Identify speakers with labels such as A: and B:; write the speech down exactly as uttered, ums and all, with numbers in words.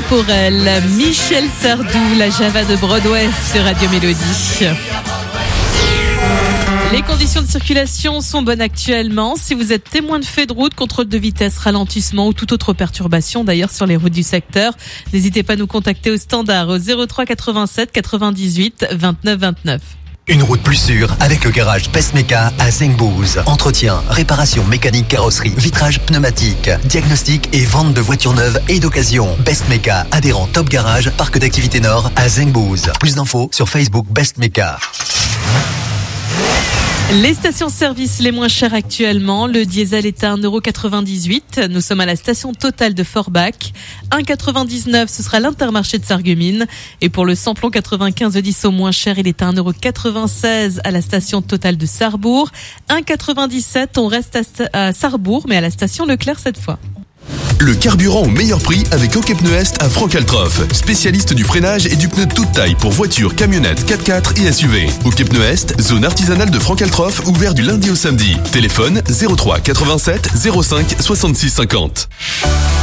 A: pour elle. Michel Sardou, la Java de Broadway sur Radio Mélodie. Les conditions de circulation sont bonnes actuellement. Si vous êtes témoin de faits de route, contrôle de vitesse, ralentissement ou toute autre perturbation d'ailleurs sur les routes du secteur, n'hésitez pas à nous contacter au standard au zéro trois quatre-vingt-sept quatre-vingt-dix-huit vingt-neuf vingt-neuf.
B: Une route plus sûre avec le garage Bestmeka à Zengbouz. Entretien, réparation mécanique, carrosserie, vitrage pneumatique, diagnostic et vente de voitures neuves et d'occasion. Bestmeka, adhérent Top Garage, parc d'activité Nord à Zengbouz. Plus d'infos sur Facebook Bestmeka.
A: Les stations-service les moins chères actuellement, le diesel est à un euro quatre-vingt-dix-huit. Nous sommes à la station Total de Forbach. un euro quatre-vingt-dix-neuf, ce sera l'Intermarché de Sarreguemines. Et pour le samplon quatre-vingt-quinze dix au moins cher, il est à un euro quatre-vingt-seize à la station Total de Sarrebourg. un euro quatre-vingt-dix-sept, on reste à Sarrebourg, mais à la station Leclerc cette fois.
C: Le carburant au meilleur prix avec OK Pneus Est à Franck-Altroff. Spécialiste du freinage et du pneu de toute taille pour voitures, camionnettes, quatre-quatre et S U V. OK Pneus Est, zone artisanale de Franck-Altroff, ouvert du lundi au samedi. Téléphone zéro trois quatre-vingt-sept zéro cinq soixante-six cinquante.